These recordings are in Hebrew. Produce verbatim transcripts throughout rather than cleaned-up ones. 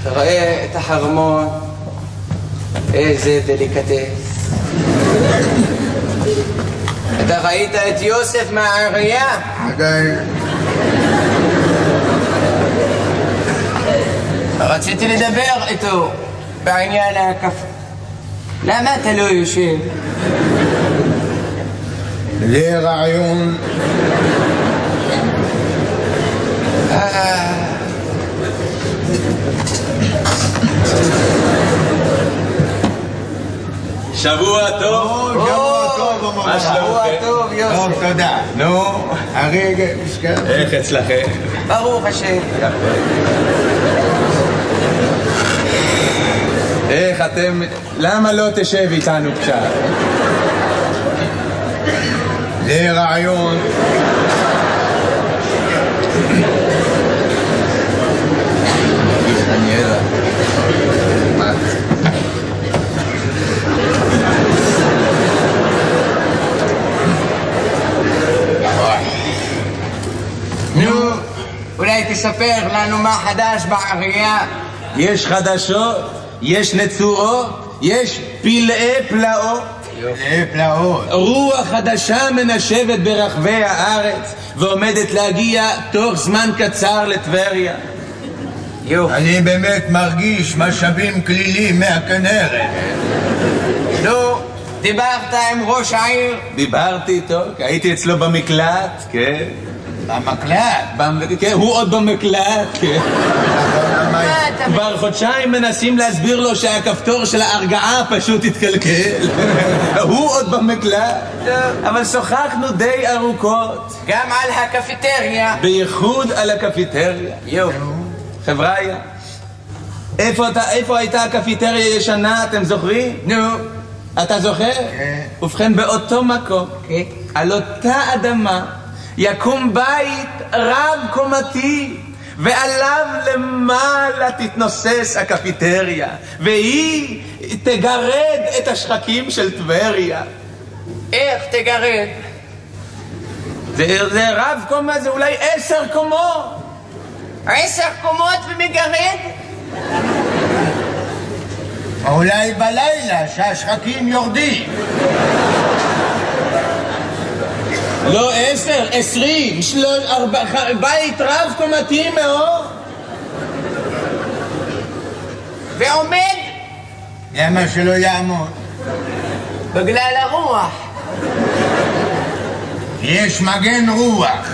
אתה רואה את החרמון, איזה דליקטס. אתה ראית את יוסף מהעירייה? עדיין. רציתי לדבר איתו בעניין הקפה. למה אתה לא יושב? זה רעיון. שבוע טוב. שבוע טוב. מה שלומכם? שבוע טוב, יוסף. טוב, תודה. נו, הרגע, משקל. איך אצלכם? ברוך השם. איך אתם... למה לא תשב איתנו קצת? זה רעיון. דניאלה. מה? נו, אולי תספר לנו מה חדש בעירייה. יש חדשות, יש נצורות, יש פלאי פלאות. זה פלאות. רוח חדשה מנשבת ברחבי הארץ ועומדת להגיע תוך זמן קצר לטבריה. אני באמת מרגיש משאבים כלילים מהכנרת. נו, דיברת עם ראש העיר? דיברתי איתו, הייתי אצלו במקלט, כן. במקלט? במ- כן, הוא עוד במקלט, כן. מה אתה... כבר חודשיים מנסים להסביר לו שהכפתור של ההרגעה פשוט התקלקל. הוא עוד במקלט. אבל שוחחנו די ארוכות. גם על הקפיטריה. בייחוד על הקפיטריה. יו. חבריה, איפה, אתה, איפה הייתה הקפיטריה ישנה, אתם זוכרים? נו. אתה זוכר? כן. ובכן, באותו מקום, כן. על אותה אדמה, יקום בית רב קומתי, ועליו למעלה תתנוסס הקפיטריה, והיא תגרד את השחקים של טבריה. איך תגרד? זה, זה רב קומה, זה אולי עשר קומות. עשר קומות ומגרד? אולי בלילה שהשחקים יורדים. לא עשר, עשרים, שלוש, ארבע, בית רב קומתי מאוד. ועומד? למה שלא יעמוד? בגלל הרוח. יש מגן רוח.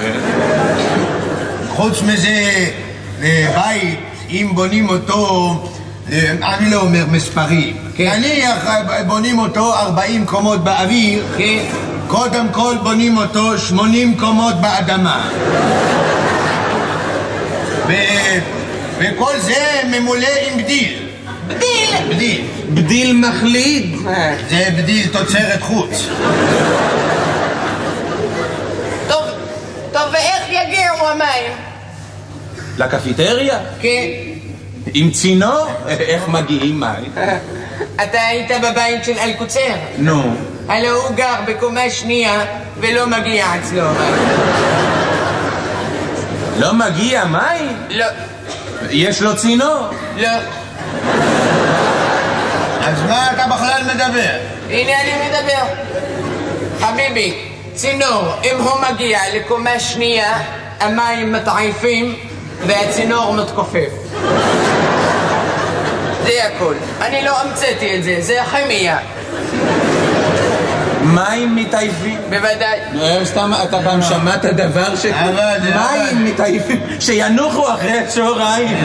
חוץ מזה, בית, אם בונים אותו, אני לא אומר מספרים. נניח בונים אותו ארבעים קומות באוויר, קודם כל בונים אותו שמונים קומות באדמה. וכל זה ממולא עם בדיל. בדיל! בדיל. בדיל מחליד. זה בדיל תוצרת חוץ. טוב, טוב, ואיך יגיעו המים? לקפיטריה? כן. עם צינור? איך מגיעים מים? אתה היית בבית של אלקוצר? נו. הלא הוא גר בקומה שנייה ולא מגיע אצלו מים. לא מגיע מים? לא. יש לו צינור? לא. אז מה אתה בכלל מדבר? הנה אני מדבר. חביבי, צינור, אם הוא מגיע לקומה שנייה, המים מתעייפים והצינור מתכופף. זה הכל. אני לא המצאתי את זה, זה הכימיה. מים מתעייפים? בוודאי. סתם, אתה פעם שמעת דבר ש... מים מתעייפים, שינוחו אחרי הצהריים.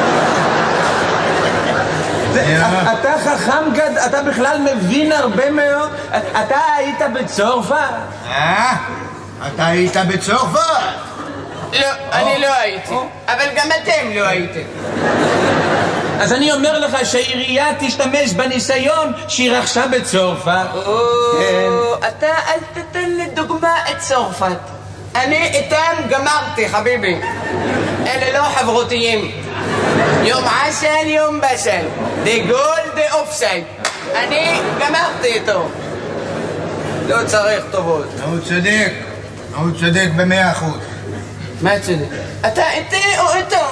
אתה חכם גד, אתה בכלל מבין הרבה מאוד. אתה היית בצרפת? אה? אתה היית בצרפת? לא, אני לא הייתי. אבל גם אתם לא הייתם. אז אני אומר לך שהעירייה תשתמש בניסיון שהיא רכשה בצרפת. אתה אל תתן לדוגמה את צרפת. אני איתם גמרתי, חביבי. אלה לא חברותיים. יום עסל, יום בסל. די גול, די אופסייד. אני גמרתי איתו. לא צריך טובות. הוא צודק. הוא צודק במאה אחוז. מה צודק? אתה איתי או איתו?